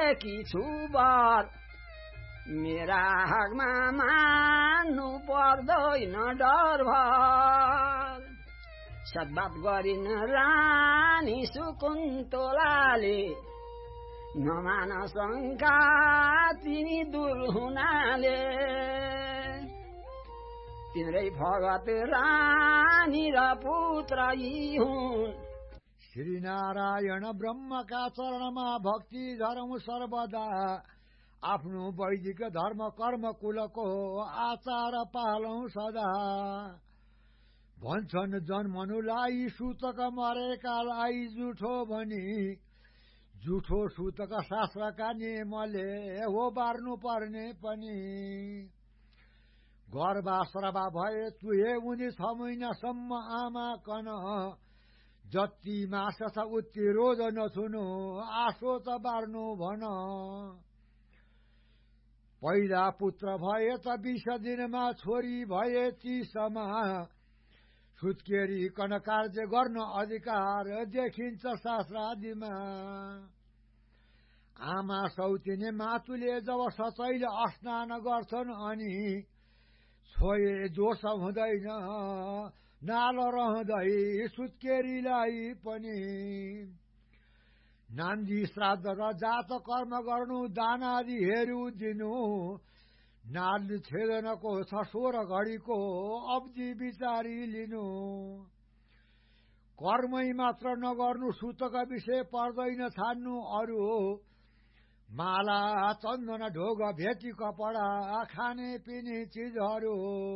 गरेकी छु बर मेरा हकमा मान्नु पर्दैन डर भर सद्भाव गरिन रानी शकुन्तलाले नमान शङ्का तिमी दूर हुनाले तिम्रै भगत रानी र पुत्र यी हुन् श्री नारायण ब्रह्मका चरणमा भक्ति धर्म सर्वदा आफ्नो वैदिक धर्म कर्म कुलको आचार पालौं सदा भन्छन् जन्मनुलाई सूतक मरेकालाई जुठो भनी जुठो सूतक शास्त्रका नियमले हो बार्नु पर्ने पनि गर्भाश्रवा भए तुहे उनी 6 महिनासम्म आमा कन जति मास छ उति रोज नछुनु आशो त बार्नु भन पहिला पुत्र भए त 20 दिनमा छोरी भए 30मा सुत्केरी कन कार्य गर्न अधिकार देखिन्छ शास्त्रादिमा आमा सौतिने मातुले जब सचैले स्नान गर्छन् अनि छोए दोष हुँदैन नाल रहँदै सुत्केरीलाई पनि नान्दी श्राद्ध र जात कर्म गर्नु दानादि हेरु दिनु नाल छेदनको 16 घडीको अवधि विचारी लिनु कर्मै मात्र नगर्नु सुतका विषय पर्दैन छान्नु अरू माला चन्दन ढोग भेटी कपडा खाने पिने चिजहरू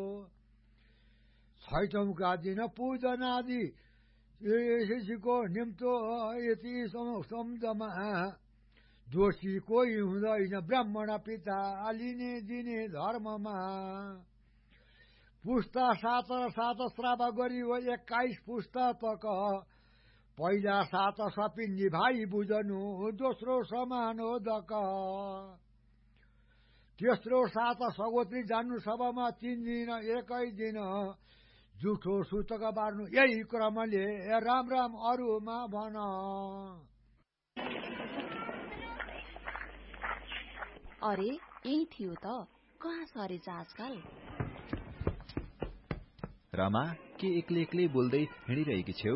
छैटौंका दिन पूजन आदि शिशुको निम्तो यति सम्झमा दोषी कोही हुँदैन ब्राह्मण पिता लिने दिने धर्ममा पुस्ता 7 र 7 श्राव गरी 21 पुस्ता तक पहिला 7 सपिन्नी भाइ बुझनु दोस्रो समानोदक तेस्रो 7 सगोत्री जान्नु सभामा 3 दिन 1 दिन जुठो सूतक बार्नु यही क्रमले राम राम अरूमा भन अरे यही थियो त कहाँ सरेछ आजकल रमा के एक्लै एक्लै बोल्दै हिँडिरहेकी छेउ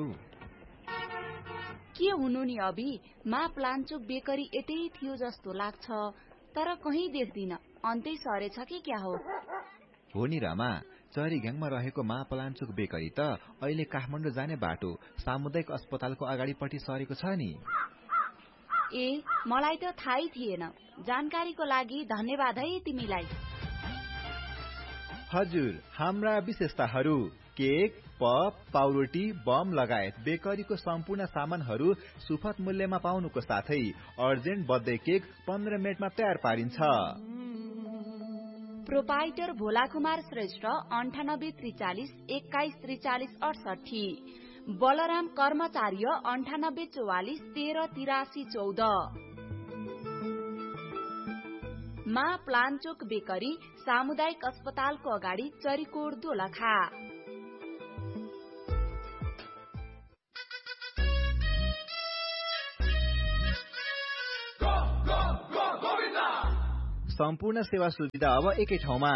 के हुनु नि अबि मा प्लान्चोक बेकरी यतै थियो जस्तो लाग्छ तर कहीं देख्दिन अन्तै सरेछ कि क्या हो नि रमा चरीघ्याङमा रहेको मा प्लान्चोक बेकरी त अहिले काठमाडौँ जाने बाटो सामुदायिक अस्पतालको अगाडिपट्टि सरेको छ नि ए मलाई त थाहै थिएन जानकारीको लागि धन्यवाद है तिमीलाई हजुर हाम्रा विशेषताहरू केक पप पाउरोटी बम लगायत बेकरीको सम्पूर्ण सामानहरू सुपथ मूल्यमा पाउनुको साथै अर्जेन्ट बर्थडे केक 15 मिनेटमा तयार पारिन्छ प्रोपाइटर भोला कुमार श्रेष्ठ 9843 2143 68 बलराम कर्मचार्य 9844 1383 14 मा प्लान्चोक बेकरी सामुदायिक अस्पतालको अगाडि चरीकोट दोलखा सम्पूर्ण सेवा सुविधा अब एकै ठाउँमा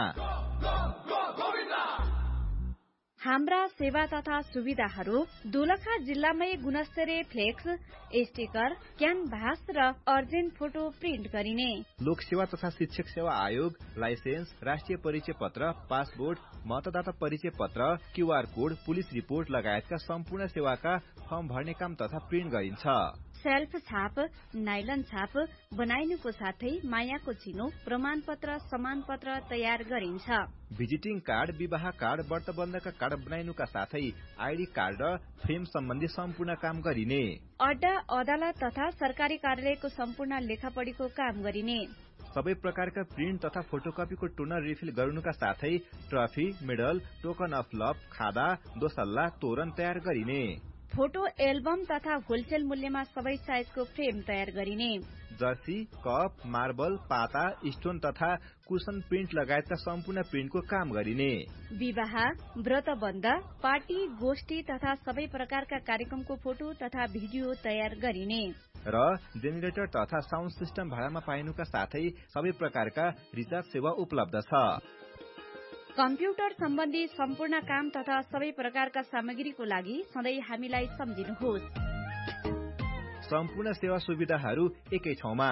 हाम्रा सेवा तथा सुविधाहरू दोलखा जिल्लामै गुणस्तरीय फ्लेक्स स्टिकर क्यानभास र अर्जेन्ट फोटो प्रिन्ट गरिने लोक सेवा तथा शिक्षक सेवा आयोग लाइसेन्स राष्ट्रिय परिचय पत्र पासपोर्ट मतदाता परिचय पत्र क्यूआर कोड पुलिस रिपोर्ट लगायतका सम्पूर्ण सेवाका फर्म भर्ने काम तथा प्रिन्ट गरिन्छ सेल्फ छाप नाइलन छाप बनाइनुको साथै मायाको चिनो प्रमाणपत्र समानपत्र तयार गरिन्छ भिजिटिङ कार्ड विवाह कार्ड व्रतबन्धका कार्ड बनाइनुका साथै आइडी कार्ड र फ्रेम सम्बन्धी सम्पूर्ण काम गरिने अड्डा अदालत तथा सरकारी कार्यालयको सम्पूर्ण लेखापढीको काम गरिने सबै प्रकारका प्रिन्ट तथा फोटोकपीको टोनर रिफिल गर्नुका साथै trophy medal token of love खादा दोसल्ला तोरण तयार गरिने फोटो एल्बम तथा होलसेल मूल्यमा सबै साइजको फ्रेम तयार गरिने जर्सी कप मार्बल पाता स्टोन तथा कुशन प्रिन्ट लगायतका सम्पूर्ण प्रिन्टको काम गरिने विवाह व्रतबन्ध पार्टी गोष्ठी तथा सबै प्रकारका कार्यक्रमको फोटो तथा भिडियो तयार गरिने र जेनेरेटर तथा साउन्ड सिस्टम भाडामा पाइनुका साथै सबै प्रकारका रिचार्ज सेवा उपलब्ध छ। कम्प्युटर सम्बन्धी सम्पूर्ण काम तथा सबै प्रकारका सामग्रीको लागि सधैँ हामीलाई सम्झिनुहोस्। सम्पूर्ण सेवा सुविधाहरू एकै ठाउँमा।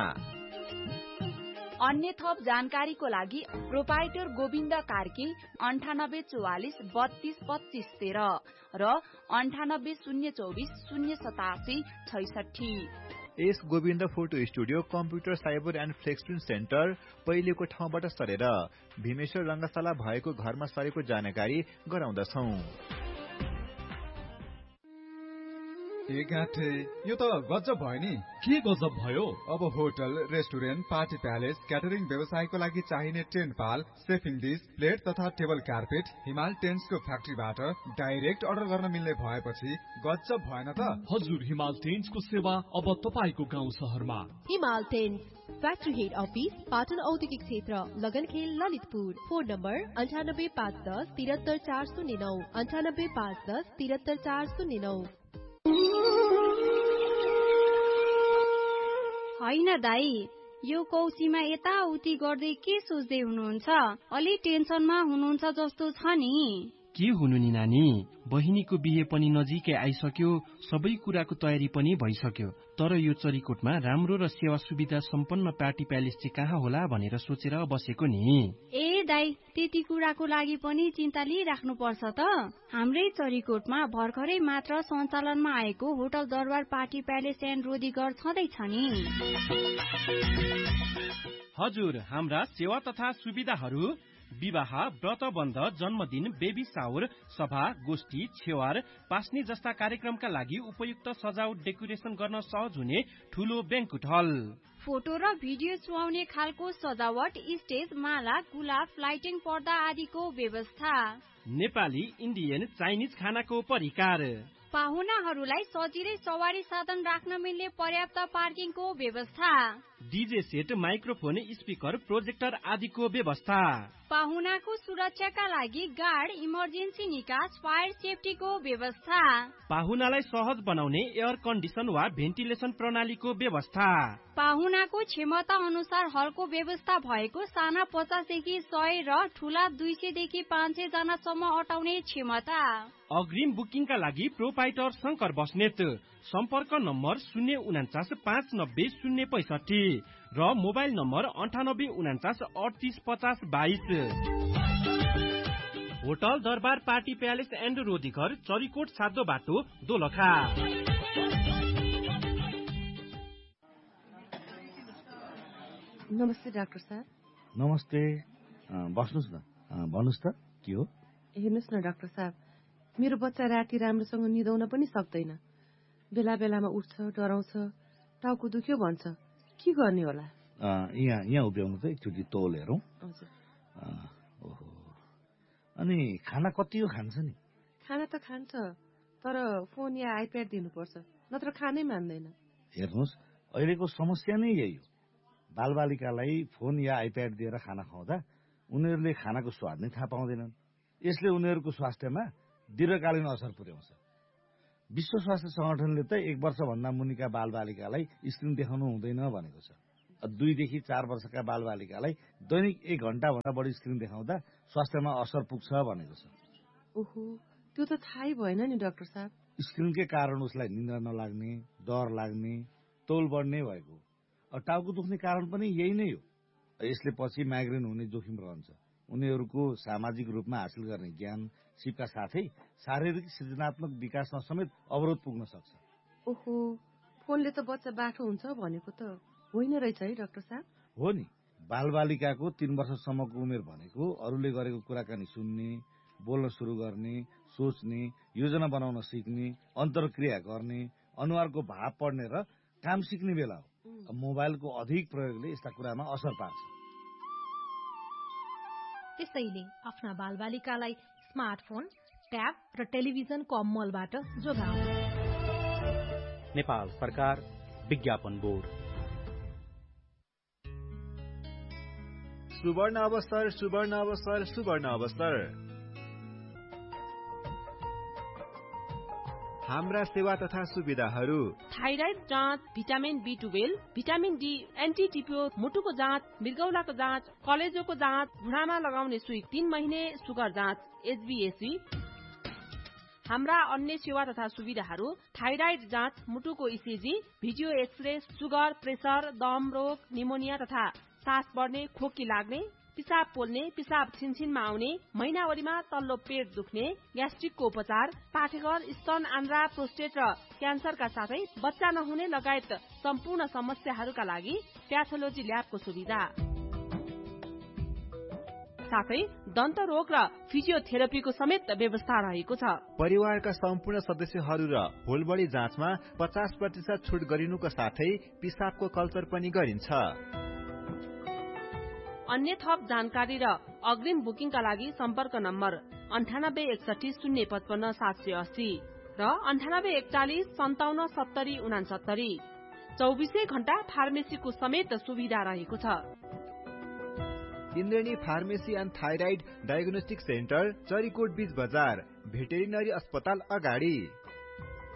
अन्य थप जानकारीको लागि प्रोपाइटर गोविन्द कार्की 9844 32 25 13 र 98 024 087 66। S Govind photo studio computer cyber and फ्लेक्सप्रिन्ट centre पहिलेको ठाउँबाट सरेर भीमेश्वर रंगशाला भएको घरमा सरेको जानकारी गराउँदछौं। यो त गजब भयो नि। के गजब भयो? अब hotel, restaurant, party palace, catering व्यवसायको लागि चाहिने टेन्ट पाल, सेफिङ डिस, प्लेट तथा टेबल कार्पेट हिमाल टेन्ट्सको फ्याक्ट्रीबाट डाइरेक्ट अर्डर गर्न मिल्ने भएपछि गजब भएन त? हजुर, हिमाल टेन्ट्सको सेवा अब तपाईको गाउँ शहरमा। हिमाल tents, factory head office, Patan औद्योगिक क्षेत्र, लगनखेल, ललितपुर। Phone number 98510 73409 98510 73409। होइन दाई, यो कौशीमा यताउति गर्दै के सोच्दै हुनुहुन्छ? अलि टेन्सनमा हुनुहुन्छ जस्तो छ नि। के हुनु नि नानी, बहिनीको बिहे पनि नजिकै आइसक्यो, सबै कुराको तयारी पनि भइसक्यो। तर यो चरीकोटमा राम्रो र सेवा सुविधा सम्पन्न पार्टी प्यालेस चाहिँ कहाँ होला भनेर सोचेर बसेको नि। ए दाई, त्यति कुराको लागि पनि चिन्ता लिइराख्नु पर्छ त। हाम्रै चरीकोटमा भर्खरै मात्र सञ्चालनमा आएको होटल दरबार पार्टी प्यालेस एन्ड रोदीगढ छँदैछ नि। हजुर, हाम्रा सेवा तथा सुविधाहरू विवाह, व्रतबन्ध, जन्मदिन, बेबी सावर, सभा, गोष्ठी, छेवार, पास्नी जस्ता कार्यक्रमका लागि उपयुक्त सजावट डेकोरेसन गर्न सहज हुने ठूलो बैंक्वेट हल। फोटो र भिडियो चुहाउने खालको सजावट, स्टेज, माला, गुलाब, लाइटिङ, पर्दा आदिको व्यवस्था। नेपाली, इन्डियन, चाइनिज खानाको परिकार। पाहुनाहरूलाई सजिलै सवारी साधन राख्न मिल्ने पर्याप्त पार्किङको व्यवस्था। DJ set, microphone, speaker, projector आदिको व्यवस्था। पाहुनाको सुरक्षाका लागि गार्ड, इमर्जेन्सी निकास, फायर सेफ्टीको व्यवस्था। पाहुनालाई सहज बनाउने एयर कन्डिसन वा भेन्टिलेसन प्रणालीको व्यवस्था। पाहुनाको क्षमता अनुसार हलको व्यवस्था भएको साना 50 देखि 100 र ठूला 200 देखि 500 जनासम्म अटाउने क्षमता। अग्रिम बुकिङका लागि प्रोपाइटर शंकर बस्नेत। सम्पर्क नम्बर 049 590 065 र मोबाइल नम्बर 98 49 38 50 22। होटल दरबार पार्टी प्यालेस एन्ड रोदीघर, चरीकोट साधो बाटो, दोलखा। नमस्ते डाक्टर साहब। नमस्ते, बस्नुहोस् न। भन्नुहोस् त, के हो? हेर्नुहोस् न डाक्टर साहब, मेरो बच्चा राति राम्रोसँग निदाउन पनि सक्दैन। बेला बेलामा उठ्छ, डराउँछ, टाउको दुख्यो भन्छ। के गर्ने होला? यहाँ उभ्याउनु त एकचोटि तौल हेरौँ। हजुर। ओहो, अनि खाना कति हो खान्छ नि? खाना त खान्छ, तर फोन या आइप्याड दिनुपर्छ, नत्र खानै मान्दैन। हेर्नुहोस्, अहिलेको समस्या नै यही हो। बालबालिकालाई फोन या आइप्याड दिएर खाना खुवाउँदा उनीहरूले खानाको स्वाद नै थाहा पाउँदैनन्। यसले उनीहरूको स्वास्थ्यमा दीर्घकालीन असर पुर्याउँछ। विश्व स्वास्थ्य संगठनले त 1 वर्षभन्दा मुनिका बालबालिकालाई स्क्रिन देखाउनु हुँदैन भनेको छ। 2 देखि 4 वर्षका बालबालिकालाई दैनिक 1 घण्टाभन्दा बढी स्क्रिन देखाउँदा स्वास्थ्यमा असर पुग्छ भनेको छ। ओहो, त्यो त थाहै भएन नि डाक्टर साहब। स्क्रिनकै कारण उसलाई निन्द्रा नलाग्ने, डर लाग्ने, तौल बढ्ने भएको। टाउको दुख्ने कारण पनि यही नै हो। यसले पछि माइग्रेन हुने जोखिम रहन्छ। उनीहरूको सामाजिक रूपमा हासिल गर्ने ज्ञान, सिपका साथै शारीरिक सृजनात्मक विकासमा समेत अवरोध पुग्न सक्छ। ओहो, फोनले त बच्चा बाठो हुन्छ भनेको त होइन रहेछ है डाक्टर साहब? हो नि, बालबालिकाको 3 वर्षसम्मको उमेर भनेको अरूले गरेको कुराकानी सुन्ने, बोल्न सुरु गर्ने, सोच्ने, योजना बनाउन सिक्ने, अन्तर्क्रिया गर्ने, अनुहारको भाव पढ्ने र काम सिक्ने बेला हो। मोबाइलको अधिक प्रयोगले यस्ता कुरामा असर पार्छ। त्यसैले आफ्ना बालबालिकालाई स्मार्टफोन, ट्याब र टेलिभिजनको अमलबाट जोगाउनु। नेपाल सरकार, विज्ञापन बोर्ड। सुवर्ण अवसर, सुवर्ण अवसर, सुवर्ण अवसर। हाम्रा सेवा तथा सुविधाहरू थाइराइड जाँच, vitamin B12, vitamin D, anti टिपियो, मुटुको जाँच, मृगौलाको जाँच, कलेजोको जाँच, भुँडामा लगाउने सुई 3 महिने, सुगर जाँच, HbA1c। हाम्रा अन्य सेवा तथा सुविधाहरू थाइराइड जाँच, मुटुको ECG, video x-ray, sugar, pressure, दम रोग, निमोनिया तथा सास बढ्ने, खोकी लाग्ने, पिसाब पोल्ने, पिसाब छिनछिनमा आउने, महिनावरीमा तल्लो पेट दुख्ने, ग्यास्ट्रिकको उपचार, पाठेघर, स्तन, आन्द्रा, प्रोस्टेट र क्यान्सरका साथै बच्चा नहुने लगायत सम्पूर्ण समस्याहरूका लागि प्याथोलोजी ल्याबको सुविधा, साथै दन्त रोग र फिजियोथेरापीको समेत व्यवस्था रहेको छ। परिवारका सम्पूर्ण सदस्यहरू र होल बडी जाँचमा 50% छुट गरिनुको साथै पिसाबको कल्चर पनि गरिन्छ। अन्य थप जानकारी र अग्रिम बुकिङका लागि सम्पर्क नम्बर 9861 055 780 र 9841 57 70 69। 24 घण्टा फार्मेसीको समेत सुविधा रहेको छ। इन्द्रेणी pharmacy and thyroid diagnostic centre, Charikot बीच बजार, भेटेरिनरी अस्पताल अगाडि।